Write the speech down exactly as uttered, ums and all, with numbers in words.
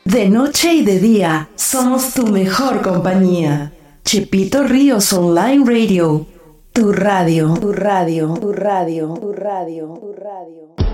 De noche y de día, somos tu mejor compañía. Chepito Ríos Online Radio. Tu radio, tu radio, tu radio, tu radio, tu radio.